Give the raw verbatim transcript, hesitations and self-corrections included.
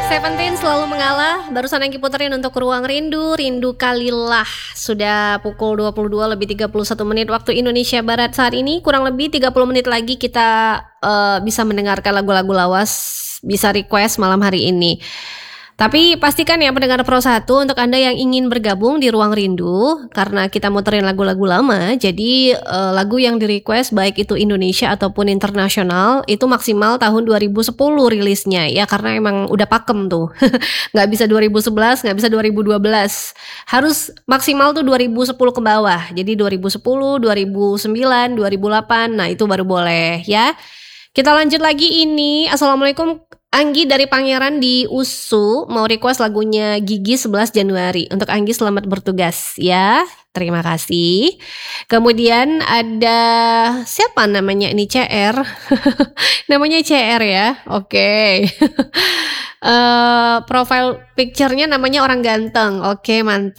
Seventeen selalu mengalah. Barusan Anggi puterin untuk Ruang Rindu, Rindu Kalilah. Sudah pukul dua puluh dua lebih tiga puluh satu menit waktu Indonesia Barat saat ini. Kurang lebih tiga puluh menit lagi kita uh, bisa mendengarkan lagu-lagu lawas, bisa request malam hari ini. Tapi pastikan ya pendengar Pro satu, untuk Anda yang ingin bergabung di Ruang Rindu, karena kita muterin lagu-lagu lama, jadi uh, lagu yang di request baik itu Indonesia ataupun internasional itu maksimal tahun dua ribu sepuluh rilisnya ya, karena emang udah pakem tuh. Nggak bisa dua ribu sebelas, nggak bisa dua ribu dua belas, harus maksimal tuh dua ribu sepuluh ke bawah. Jadi dua ribu sepuluh, dua ribu sembilan, dua ribu delapan, nah itu baru boleh ya. Kita lanjut lagi ini. Assalamualaikum, Anggi dari Pangeran di U S U mau request lagunya Gigi sebelas Januari. Untuk Anggi selamat bertugas ya. Terima kasih. Kemudian ada siapa namanya ini, C R. Namanya C R ya. Oke. Okay. uh, profile picture-nya namanya orang ganteng. Oke, okay, mantap.